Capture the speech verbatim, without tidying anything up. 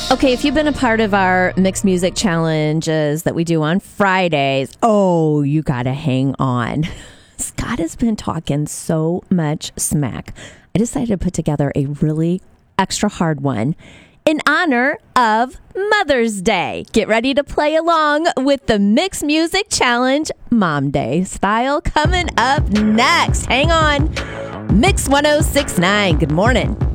Okay, if you've been a part of our mixed music challenges that we do on Fridays, oh, you gotta hang on. Scott has been talking so much smack. I decided to put together a really extra hard one in honor of Mother's Day. Get ready to play along with the Mixed Music Challenge Mom Day style coming up next. Hang on. Mix one oh six point nine. Good morning.